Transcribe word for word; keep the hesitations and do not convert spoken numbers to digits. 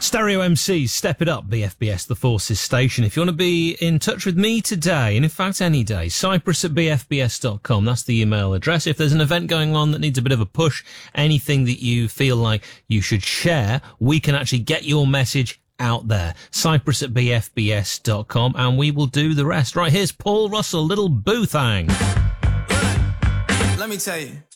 Stereo M Cs, step it up, B F B S, the Forces station. If you want to be in touch with me today, and in fact any day, cyprus at b f b s dot com, that's the email address. If there's an event going on that needs a bit of a push, anything that you feel like you should share, we can actually get your message out there. cyprus at b f b s dot com, and we will do the rest. Right, here's Paul Russell, Little Boothang. Let me tell you.